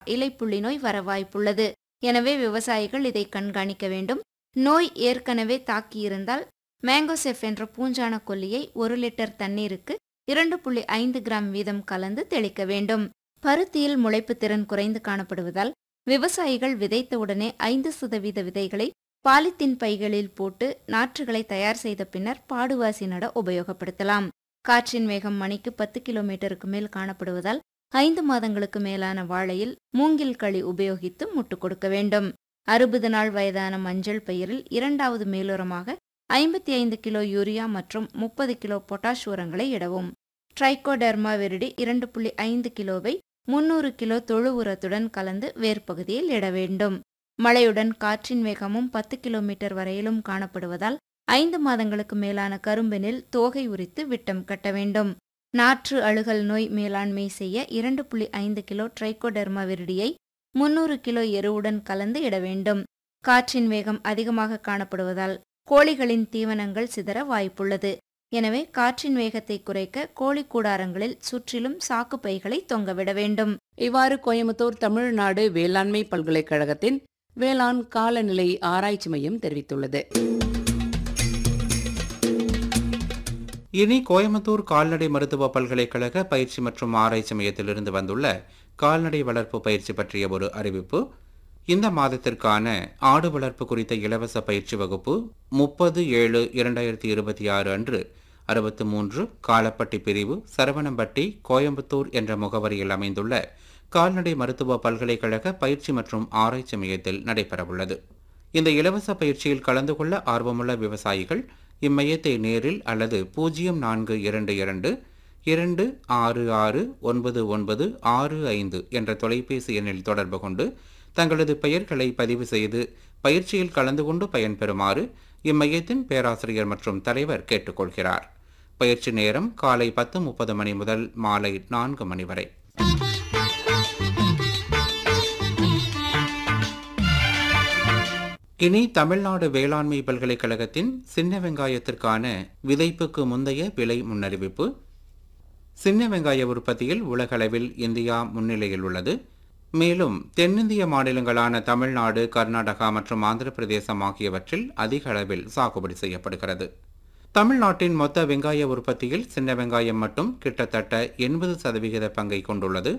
இலைப்புள்ளி நோய் வர வாய்ப்புள்ளது. எனவே விவசாயிகள் இதை கண்காணிக்க வேண்டும். நோய் ஏற்கனவே தாக்கியிருந்தால் மேங்கோசெஃப் என்ற பூஞ்சான கொல்லியை 1 லிட்டர் தண்ணீருக்கு 2.5 கிராம் வீதம் கலந்து தெளிக்க வேண்டும். பருத்தியில் முளைப்பு திறன் குறைந்து காணப்படுவதால் விவசாயிகள் விதைத்தவுடனே 5% விதைகளை பாலித்தீன் பைகளில் போட்டு நாற்றுகளை தயார் செய்த பின்னர் பாடுவாசி நட உபயோகப்படுத்தலாம். காற்றின் வேகம் மணிக்கு 10 கிலோமீட்டருக்கு மேல் காணப்படுவதால் 5 மாதங்களுக்கு மேலான வாழையில் மூங்கில் களி உபயோகித்து முட்டு கொடுக்க வேண்டும். 60 நாள் வயதான மஞ்சள் பயிரில் 2வது மேலுரமாக 55 கிலோ யூரியா மற்றும் 30 கிலோ பொட்டாஷ் உரங்களை இடவும். ட்ரைகோடெர்மா விரிடி 2.5 கிலோவை 300 கிலோ தொழு உரத்துடன் கலந்து வேர்பகுதியில் இட வேண்டும். மழையுடன் காற்றின் வேகமும் 10 கிலோமீட்டர் வரையிலும் காணப்படுவதால் 5 மாதங்களுக்கு மேலான கரும்பினில் தோகை உரித்து விட்டம் கட்ட வேண்டும். நாற்று அழுகல் நோய் மேலாண்மை செய்ய 2.5 கிலோ ட்ரைகோடெர்மா விரிடியை 300 கிலோ எருவுடன் கலந்து இட வேண்டும். காற்றின் வேகம் அதிகமாக காணப்படுவதால் கோழிகளின் தீவனங்கள் சிதற வாய்ப்புள்ளது. எனவே காற்றின் வேகத்தை குறைக்க கோழி கூடாரங்களில் சுற்றிலும் சாக்கு பைகளை தொங்கவிட வேண்டும். இவ்வாறு கோயம்புத்தூர் தமிழ்நாடு வேளாண்மை பல்கலைக்கழகத்தின் வேளாண் காலநிலை ஆராய்ச்சி மையம் தெரிவித்துள்ளது. இனி கோயம்புத்தூர் கால்நடை மருத்துவ பல்கலைக்கழக பயிற்சி மற்றும் ஆராய்ச்சி மையத்திலிருந்து வந்துள்ள கால்நடை வளர்ப்பு பயிற்சி பற்றிய ஒரு அறிவிப்பு. இந்த மாதத்திற்கான ஆடு வளர்ப்பு குறித்த இலவச பயிற்சி வகுப்பு 30/7/2026 அன்று 63 காலப்பட்டி பிரிவு, சரவணம்பட்டி, கோயம்புத்தூர் என்ற முகவரியில் அமைந்துள்ள கால்நடை மருத்துவ பல்கலைக்கழக பயிற்சி மற்றும் ஆராய்ச்சி மையத்தில் நடைபெறவுள்ளது. இந்த இலவச பயிற்சியில் கலந்து கொள்ள ஆர்வமுள்ள விவசாயிகள் இம்மையத்தை நேரில் அல்லது 0422666995 என்ற தொலைபேசி எண்ணில் தொடர்பு கொண்டு தங்களது பெயர்களை பதிவு செய்து பயிற்சியில் கலந்து கொண்டு பயன்பெறுமாறு இம்மையத்தின் பேராசிரியர் மற்றும் தலைவர் கேட்டுக்கொள்கிறார். பயிற்சி நேரம் காலை 10:30 மணி முதல் மாலை 4 மணி வரை. இனி தமிழ்நாடு வேளாண்மை பல்கலைக்கழகத்தின் சின்ன வெங்காயத்திற்கான விதைப்புக்கு முந்தைய விலை முன்னறிவிப்பு. சின்ன வெங்காய உற்பத்தியில் உலகளவில் இந்தியா முன்னிலையில் உள்ளது. மேலும் தென்னிந்திய மாநிலங்களான தமிழ்நாடு, கர்நாடகா மற்றும் ஆந்திர பிரதேசம் ஆகியவற்றில் அதிக அளவில் சாகுபடி செய்யப்படுகிறது. தமிழ்நாட்டின் மொத்த வெங்காய உற்பத்தியில் சின்ன வெங்காயம் மட்டும் கிட்டத்தட்ட 80% பங்கை கொண்டுள்ளது.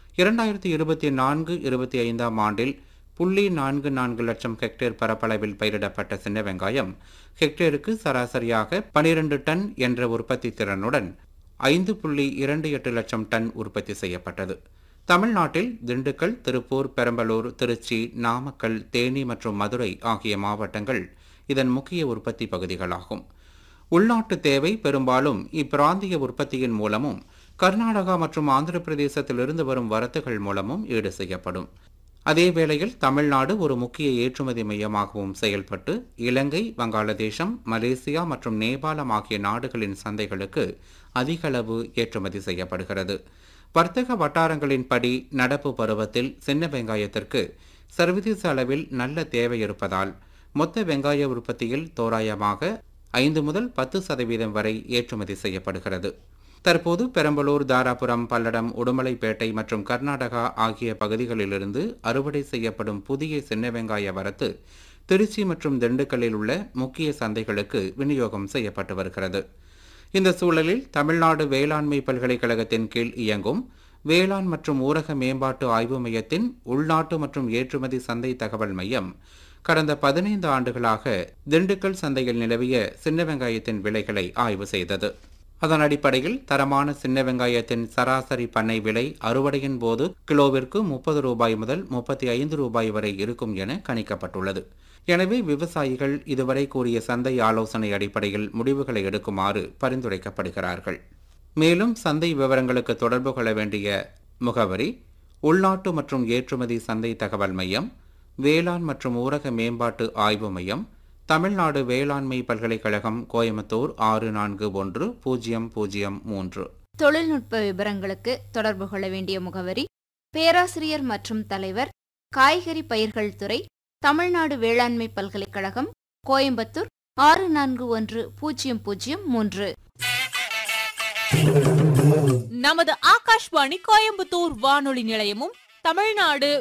2024-25 ஆண்டில் 0.44 லட்சம் ஹெக்டேர் பரப்பளவில் பயிரிடப்பட்ட சின்ன வெங்காயம் ஹெக்டேருக்கு சராசரியாக 12 டன் என்ற உற்பத்தி திறனுடன் 5.28 லட்சம் டன் உற்பத்தி செய்யப்பட்டது. தமிழ்நாட்டில் திண்டுக்கல், திருப்பூர், பெரம்பலூர், திருச்சி, நாமக்கல், தேனி மற்றும் மதுரை ஆகிய மாவட்டங்கள் இதன் முக்கிய உற்பத்தி பகுதிகளாகும். உள்நாட்டு தேவை பெரும்பாலும் இப்பிராந்திய உற்பத்தியின் மூலமும் கர்நாடகா மற்றும் ஆந்திர பிரதேசத்திலிருந்து வரும் வரத்துகள் மூலமும் ஈடு செய்யப்படும். அதேவேளையில் தமிழ்நாடு ஒரு முக்கிய ஏற்றுமதி மையமாகவும் செயல்பட்டு இலங்கை, வங்காளதேசம், மலேசியா மற்றும் நேபாளம் ஆகிய நாடுகளின் சந்தைகளுக்கு அதிக அளவு ஏற்றுமதி செய்யப்படுகிறது. வர்த்தக வட்டாரங்களின்படி நடப்பு பருவத்தில் சின்ன வெங்காயத்திற்கு சர்வதேச அளவில் நல்ல தேவை இருப்பதால் மொத்த வெங்காய உற்பத்தியில் தோராயமாக 5 முதல் 10% வரை ஏற்றுமதி செய்யப்படுகிறது. தற்போது பெரம்பலூர், தாராபுரம், பல்லடம், உடுமலைப்பேட்டை மற்றும் கர்நாடகா ஆகிய பகுதிகளிலிருந்து அறுவடை செய்யப்படும் புதிய சின்ன வெங்காய வரத்து திருச்சி மற்றும் திண்டுக்கல்லில் உள்ள முக்கிய சந்தைகளுக்கு விநியோகம் செய்யப்பட்டு வருகிறது. இந்த சூழலில் தமிழ்நாடு வேளாண்மை பல்கலைக்கழகத்தின் கீழ் இயங்கும் வேளாண் மற்றும் ஊரக மேம்பாட்டு ஆய்வு மையத்தின் உள்நாட்டு மற்றும் ஏற்றுமதி சந்தை தகவல் மையம் கடந்த 15 ஆண்டுகளாக திண்டுக்கல் சந்தையில் நிலவிய சின்ன வெங்காயத்தின் விலைகளை ஆய்வு செய்தது. அதன் அடிப்படையில் தரமான சின்ன வெங்காயத்தின் சராசரி பண்ணை விலை அறுவடையின் போது கிலோவிற்கு 30 ரூபாய் முதல் 35 ரூபாய் வரை இருக்கும் என கணிக்கப்பட்டுள்ளது. எனவே விவசாயிகள் இதுவரை கூறிய சந்தை ஆலோசனை அடிப்படையில் முடிவுகளை எடுக்குமாறு பரிந்துரைக்கப்படுகிறார்கள். மேலும் சந்தை விவரங்களுக்கு தொடர்பு கொள்ள வேண்டிய முகவரி உள்நாட்டு மற்றும் ஏற்றுமதி சந்தை தகவல் மையம், வேளாண் மற்றும் ஊரக மேம்பாட்டு ஆய்வு மையம், தமிழ்நாடு வேளாண்மை பல்கலைக்கழகம், கோயம்புத்தூர் 641003. தொழில்நுட்ப விவரங்களுக்கு தொடர்பு கொள்ள வேண்டிய முகவரி பேராசிரியர் மற்றும் தலைவர், காய்கறி பயிர்கள் துறை, தமிழ்நாடு வேளாண்மை பல்கலைக்கழகம், கோயம்புத்தூர் 641003. நமது ஆகாஷ்வாணி கோயம்புத்தூர் வானொலி நிலையமும் தமிழ்நாடு